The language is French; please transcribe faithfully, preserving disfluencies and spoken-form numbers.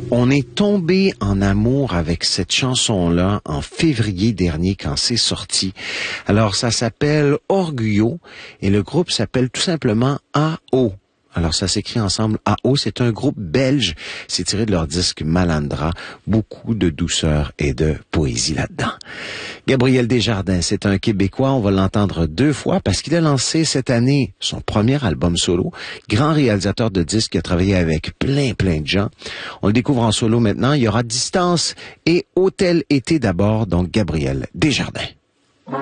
On est tombé en amour avec cette chanson-là en février dernier quand c'est sorti. Alors, ça s'appelle Orgullo et le groupe s'appelle tout simplement A O. Alors, ça s'écrit ensemble. A O, c'est un groupe belge. C'est tiré de leur disque Malandra. Beaucoup de douceur et de poésie là-dedans. Gabriel Desjardins, c'est un Québécois. On va l'entendre deux fois parce qu'il a lancé cette année son premier album solo. Grand réalisateur de disques qui a travaillé avec plein, plein de gens. On le découvre en solo maintenant. Il y aura Distance et Hôtel Été d'abord. Donc, Gabriel Desjardins.